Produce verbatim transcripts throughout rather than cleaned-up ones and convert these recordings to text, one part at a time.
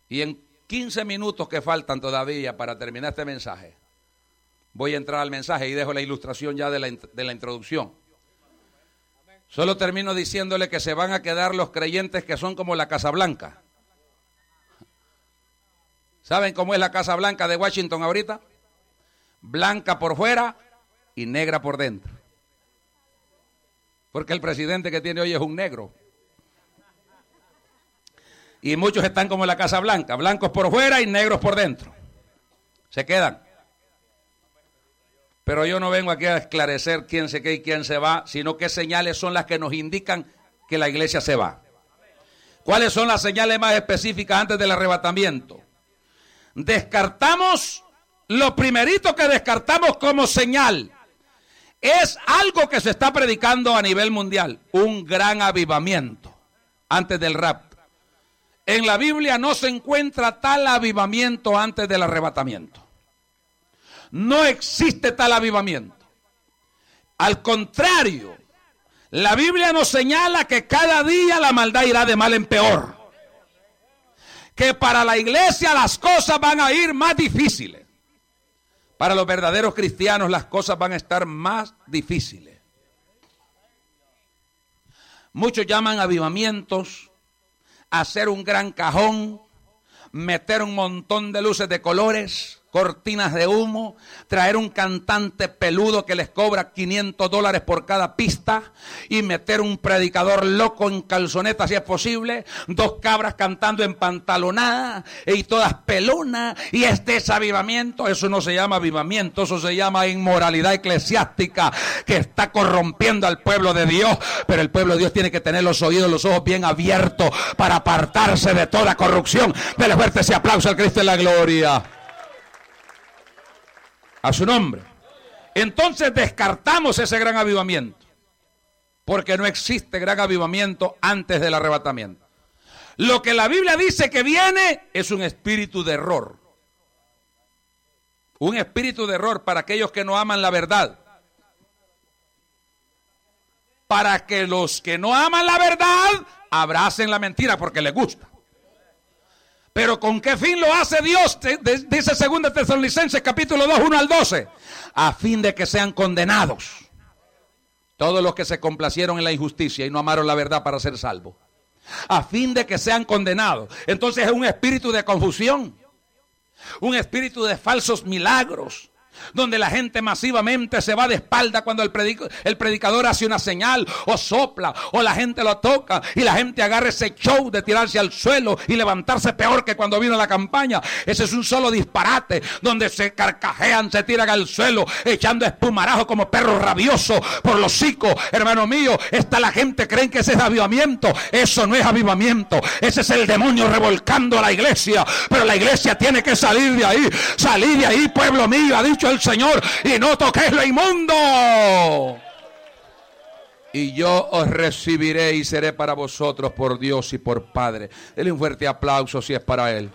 Y en quince minutos que faltan todavía para terminar este mensaje, voy a entrar al mensaje y dejo la ilustración ya de la, de la introducción. Solo termino diciéndole que se van a quedar los creyentes que son como la Casa Blanca. ¿Saben cómo es la Casa Blanca de Washington ahorita? Blanca por fuera y negra por dentro. Porque el presidente que tiene hoy es un negro. Y muchos están como la Casa Blanca, blancos por fuera y negros por dentro. Se quedan. Pero yo no vengo aquí a esclarecer quién se queda y quién se va, sino qué señales son las que nos indican que la iglesia se va. ¿Cuáles son las señales más específicas antes del arrebatamiento? Descartamos, lo primerito que descartamos como señal es algo que se está predicando a nivel mundial, un gran avivamiento antes del rapto. En la Biblia no se encuentra tal avivamiento antes del arrebatamiento. No existe tal avivamiento. Al contrario, la Biblia nos señala que cada día la maldad irá de mal en peor. Que para la iglesia las cosas van a ir más difíciles. Para los verdaderos cristianos las cosas van a estar más difíciles. Muchos llaman avivamientos a hacer un gran cajón, meter un montón de luces de colores, cortinas de humo, traer un cantante peludo que les cobra quinientos dólares por cada pista y meter un predicador loco en calzonetas si es posible, dos cabras cantando en pantalonada y todas pelonas, y este es avivamiento. Eso no se llama avivamiento, eso se llama inmoralidad eclesiástica que está corrompiendo al pueblo de Dios. Pero el pueblo de Dios tiene que tener los oídos, los ojos bien abiertos para apartarse de toda corrupción. Dele fuerte ese aplauso al Cristo en la gloria. A su nombre. Entonces descartamos ese gran avivamiento, porque no existe gran avivamiento antes del arrebatamiento. Lo que la Biblia dice que viene es un espíritu de error. Un espíritu de error para aquellos que no aman la verdad. Para que los que no aman la verdad abracen la mentira porque les gusta. Pero ¿con qué fin lo hace Dios? Dice segunda Tesalonicenses capítulo dos, uno al doce. A fin de que sean condenados todos los que se complacieron en la injusticia y no amaron la verdad para ser salvos. A fin de que sean condenados. Entonces es un espíritu de confusión. Un espíritu de falsos milagros. Donde la gente masivamente se va de espalda cuando el, predic- el predicador hace una señal o sopla o la gente lo toca y la gente agarra ese show de tirarse al suelo y levantarse peor que cuando vino la campaña. Ese es un solo disparate donde se carcajean, se tiran al suelo echando espumarajo como perros rabiosos por los hocicos. Hermano mío, está la gente creen que ese es avivamiento. Eso no es avivamiento, ese es el demonio revolcando a la iglesia. Pero la iglesia tiene que salir de ahí, salir de ahí, pueblo mío, ha dicho el Señor, y no toquéis lo inmundo. Y yo os recibiré y seré para vosotros por Dios y por Padre. Denle un fuerte aplauso si es para Él.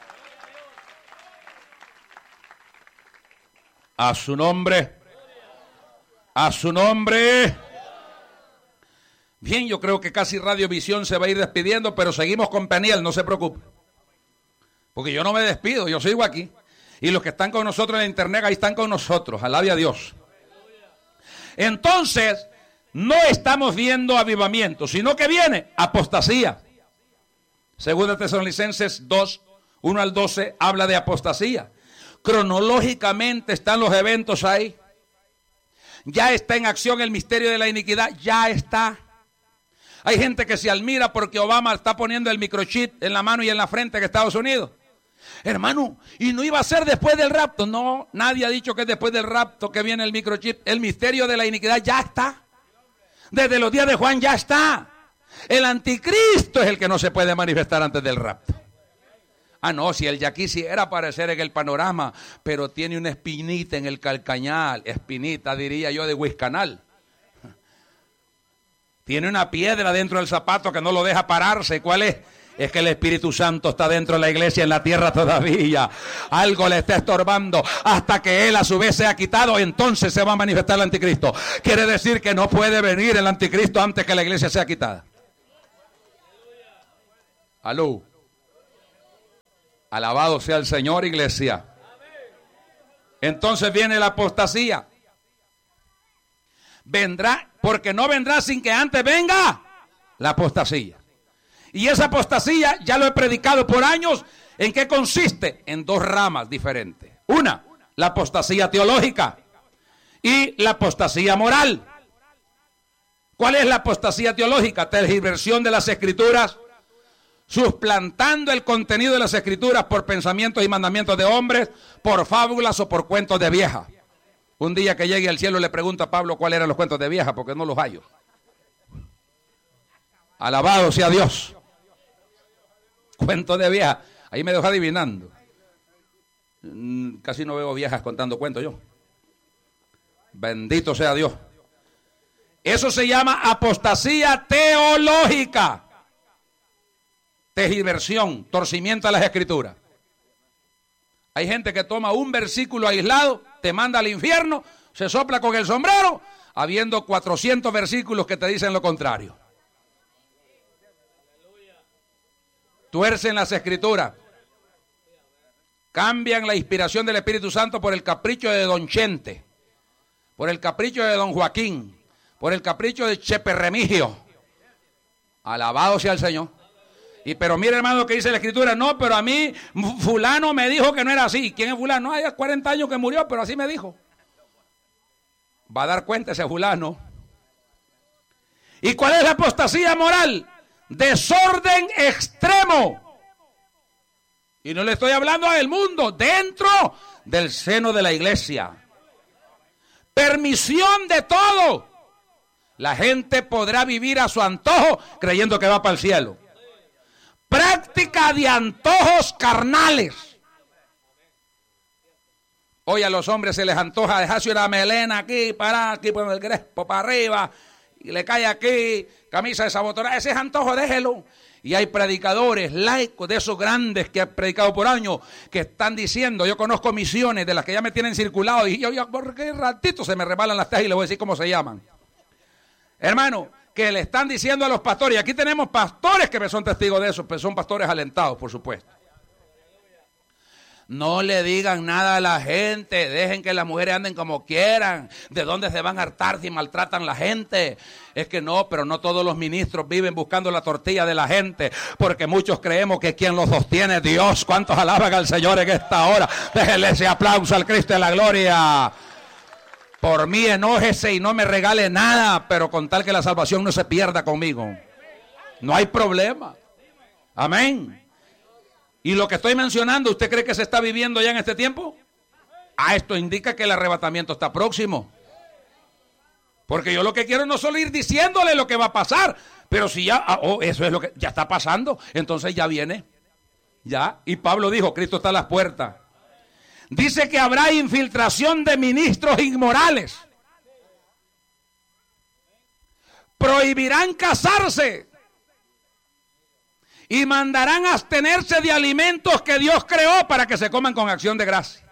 A su nombre. A su nombre. Bien, yo creo que casi Radiovisión se va a ir despidiendo, pero seguimos con Peniel, no se preocupe. Porque yo no me despido, yo sigo aquí. Y los que están con nosotros en la internet, ahí están con nosotros. Alabe a Dios. Entonces, no estamos viendo avivamiento, sino que viene apostasía. Segunda Tesalonicenses dos, uno al doce, habla de apostasía. Cronológicamente están los eventos ahí. Ya está en acción el misterio de la iniquidad, ya está. Hay gente que se admira porque Obama está poniendo el microchip en la mano y en la frente en Estados Unidos. Hermano, ¿y no iba a ser después del rapto? No, nadie ha dicho que es después del rapto que viene el microchip. El misterio de la iniquidad ya está. Desde los días de Juan ya está. El anticristo es el que no se puede manifestar antes del rapto. Ah, no, si él ya quisiera aparecer en el panorama, pero tiene una espinita en el calcañal. Espinita, diría yo, de Huiscanal. Tiene una piedra dentro del zapato que no lo deja pararse. ¿Cuál es? Es que el Espíritu Santo está dentro de la iglesia en la tierra todavía. Algo le está estorbando. Hasta que él a su vez sea quitado, entonces se va a manifestar el anticristo. Quiere decir que no puede venir el anticristo antes que la iglesia sea quitada. Aló. Alabado sea el Señor, iglesia. Entonces viene la apostasía. Vendrá, porque no vendrá sin que antes venga la apostasía. Y esa apostasía, ya lo he predicado por años, ¿en qué consiste? En dos ramas diferentes. Una, la apostasía teológica y la apostasía moral. ¿Cuál es la apostasía teológica? Tergiversión de las escrituras, suplantando el contenido de las escrituras por pensamientos y mandamientos de hombres, por fábulas o por cuentos de vieja. Un día que llegue al cielo le pregunto a Pablo cuáles eran los cuentos de vieja, porque no los hallo. Alabado sea Dios. Cuentos de vieja. Ahí me dejó adivinando. Casi no veo viejas contando cuentos yo. Bendito sea Dios. Eso se llama apostasía teológica. Tergiversión, torcimiento a las escrituras. Hay gente que toma un versículo aislado, te manda al infierno, se sopla con el sombrero, habiendo cuatrocientos versículos que te dicen lo contrario. Tuercen las escrituras. Cambian la inspiración del Espíritu Santo por el capricho de Don Chente, por el capricho de Don Joaquín, por el capricho de Chepe Remigio. Alabado sea el Señor. Y pero mire, hermano, que dice la escritura, no, pero a mí fulano me dijo que no era así. ¿Quién es fulano? No, hay cuarenta años que murió, pero así me dijo. Va a dar cuenta ese fulano. ¿Y cuál es la apostasía moral? Desorden extremo. Y no le estoy hablando del mundo, dentro del seno de la iglesia. Permisión de todo. La gente podrá vivir a su antojo creyendo que va para el cielo. Práctica de antojos carnales. Hoy a los hombres se les antoja dejarse una melena aquí, para aquí, por el crespo, para arriba, y le cae aquí, camisa desabotonada. Ese es antojo, déjelo. Y hay predicadores laicos de esos grandes que han predicado por años, que están diciendo, yo conozco misiones de las que ya me tienen circulado, y yo, yo por qué ratito se me rebalan las tejas y les voy a decir cómo se llaman. Hermano, que le están diciendo a los pastores, y aquí tenemos pastores que me son testigos de eso, pero son pastores alentados, por supuesto. No le digan nada a la gente, dejen que las mujeres anden como quieran. ¿De dónde se van a hartar si maltratan a la gente? Es que no, pero no todos los ministros viven buscando la tortilla de la gente, porque muchos creemos que quien los sostiene es Dios. ¿Cuántos alaban al Señor en esta hora? Déjenle ese aplauso al Cristo de la gloria. Por mí enójese y no me regale nada, pero con tal que la salvación no se pierda conmigo. No hay problema. Amén. Y lo que estoy mencionando, ¿usted cree que se está viviendo ya en este tiempo? Ah, esto indica que el arrebatamiento está próximo. Porque yo lo que quiero no solo ir diciéndole lo que va a pasar, pero si ya, ah, oh, eso es lo que ya está pasando, entonces ya viene. Ya. Y Pablo dijo, Cristo está a las puertas. Dice que habrá infiltración de ministros inmorales. Prohibirán casarse. Y mandarán a abstenerse de alimentos que Dios creó para que se coman con acción de gracia.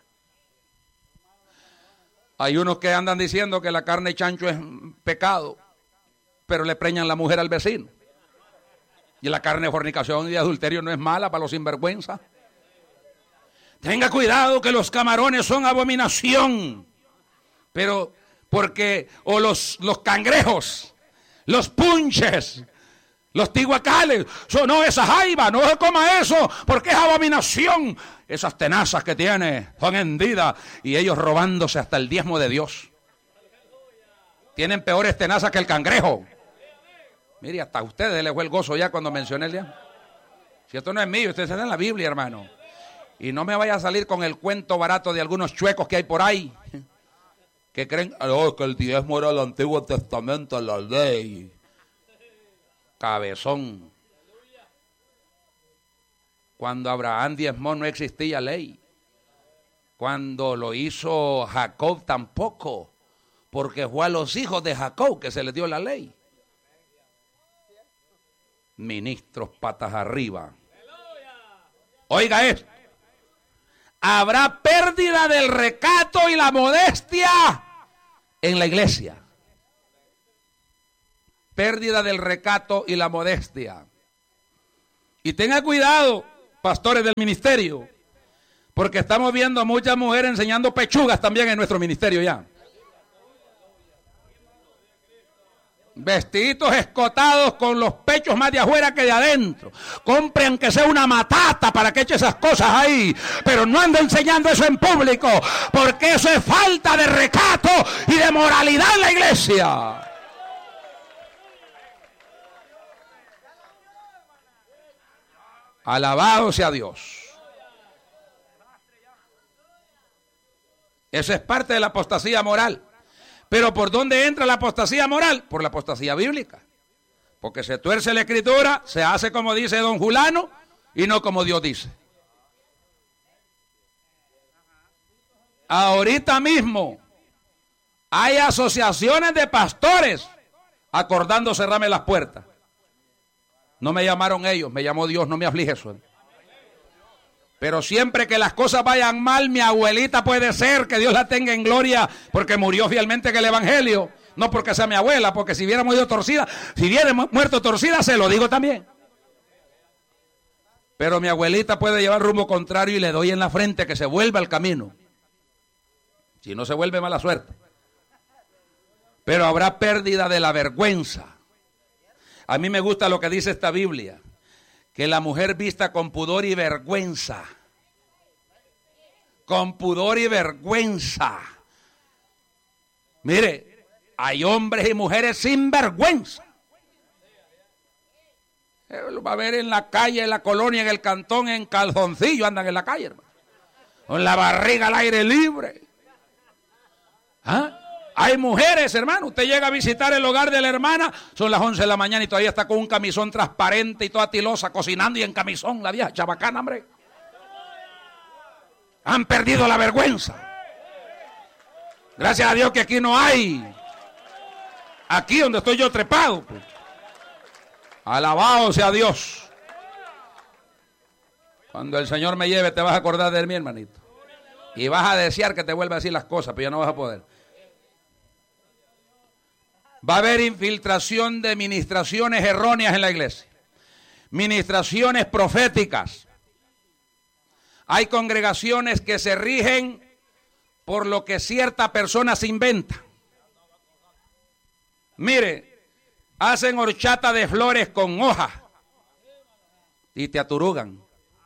Hay unos que andan diciendo que la carne de chancho es pecado, pero le preñan la mujer al vecino. Y la carne de fornicación y de adulterio no es mala para los sinvergüenzas. Tenga cuidado que los camarones son abominación. Pero porque, o los, los cangrejos, los punches, los tihuacales, so, no, esa jaiba, no se coma eso, porque es abominación. Esas tenazas que tiene son hendidas y ellos robándose hasta el diezmo de Dios. Tienen peores tenazas que el cangrejo. Mire, hasta a ustedes les fue el gozo ya cuando mencioné el día. Si esto no es mío, ustedes están en la Biblia, hermano. Y no me vaya a salir con el cuento barato de algunos chuecos que hay por ahí, que creen, oh, que el diezmo era el Antiguo Testamento, la ley. Cabezón. Cuando Abraham diezmó no existía ley. Cuando lo hizo Jacob tampoco, porque fue a los hijos de Jacob que se les dio la ley. Ministros patas arriba. Oiga esto. Habrá pérdida del recato y la modestia en la iglesia. Pérdida del recato y la modestia. Y tenga cuidado, pastores del ministerio, porque estamos viendo a muchas mujeres enseñando pechugas también en nuestro ministerio ya. Vestiditos escotados con los pechos más de afuera que de adentro. Compre aunque sea una matata para que eche esas cosas ahí, pero no ande enseñando eso en público, porque eso es falta de recato y de moralidad en la iglesia. Alabado sea Dios. Eso es parte de la apostasía moral. Pero ¿por dónde entra la apostasía moral? Por la apostasía bíblica. Porque se tuerce la escritura, se hace como dice don Julano y no como Dios dice. Ahorita mismo hay asociaciones de pastores acordando cerrarme las puertas. No me llamaron ellos, me llamó Dios, no me aflige eso. Pero siempre que las cosas vayan mal, mi abuelita puede ser, que Dios la tenga en gloria, porque murió fielmente en el evangelio. No porque sea mi abuela, porque si hubiera muerto torcida, si hubiera muerto torcida, se lo digo también. Pero mi abuelita puede llevar rumbo contrario y le doy en la frente que se vuelva al camino. Si no se vuelve, mala suerte. Pero habrá pérdida de la vergüenza. A mí me gusta lo que dice esta Biblia. Que la mujer vista con pudor y vergüenza. Con pudor y vergüenza. Mire, hay hombres y mujeres sin vergüenza. Lo va a ver en la calle, en la colonia, en el cantón, en calzoncillo, andan en la calle, hermano. Con la barriga al aire libre. ¿Ah? Hay mujeres, hermano, usted llega a visitar el hogar de la hermana, son las once de la mañana y todavía está con un camisón transparente y toda tilosa, cocinando y en camisón, la vieja chabacana, hombre. Han perdido la vergüenza. Gracias a Dios que aquí no hay. Aquí donde estoy yo trepado. Pues. Alabado sea Dios. Cuando el Señor me lleve te vas a acordar de mí, hermanito. Y vas a desear que te vuelva a decir las cosas, pero ya no vas a poder. Va a haber infiltración de ministraciones erróneas en la iglesia. Ministraciones proféticas. Hay congregaciones que se rigen por lo que cierta persona se inventa. Mire, hacen horchata de flores con hojas y te aturugan.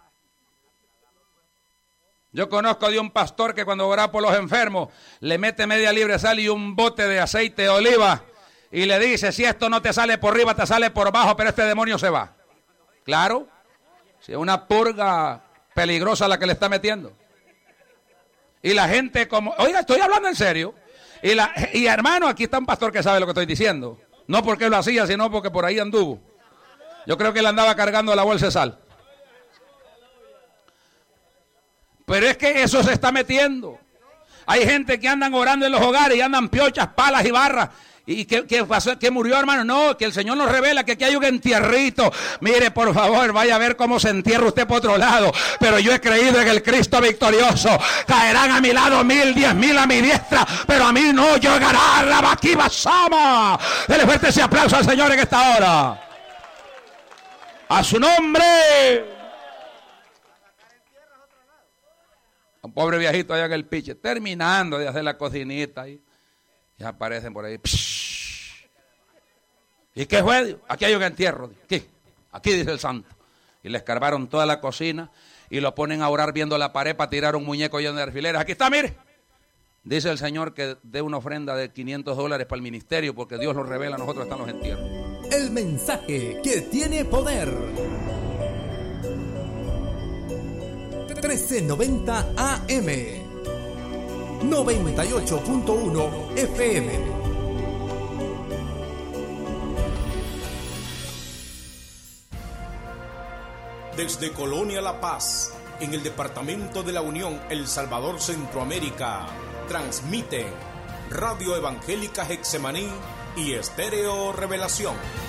Yo conozco de un pastor que cuando ora por los enfermos le mete media libra de sal y un bote de aceite de oliva. Y le dice, si esto no te sale por arriba, te sale por abajo, pero este demonio se va. Claro, si es una purga peligrosa la que le está metiendo. Y la gente como, oiga, estoy hablando en serio. Y, la, y hermano, aquí está un pastor que sabe lo que estoy diciendo. No porque lo hacía, sino porque por ahí anduvo. Yo creo que él andaba cargando la bolsa de sal. Pero es que eso se está metiendo. Hay gente que andan orando en los hogares y andan piochas, palas y barras. ¿Y qué, qué pasó? ¿Qué murió, hermano? No, que el Señor nos revela que aquí hay un entierrito. Mire, por favor, vaya a ver cómo se entierra usted por otro lado. Pero yo he creído en el Cristo victorioso. Caerán a mi lado mil, diez mil a mi diestra, pero a mí no llegará la vaquiva sama. Dele fuerte ese aplauso al Señor en esta hora. A su nombre. Un pobre viejito allá en el piche, terminando de hacer la cocinita ahí. Y aparecen por ahí. Psh. ¿Y qué fue? Aquí hay un entierro. Aquí, aquí dice el santo. Y le escarbaron toda la cocina y lo ponen a orar viendo la pared para tirar un muñeco lleno de alfileres. Aquí está, mire. Dice el Señor que dé una ofrenda de quinientos dólares para el ministerio porque Dios lo revela, a nosotros están los entierros. El mensaje que tiene poder. trece noventa A M. noventa y ocho punto uno F M. Desde Colonia La Paz, en el departamento de la Unión, El Salvador, Centroamérica, transmiten Radio Evangélica Getsemaní y Estéreo Revelación.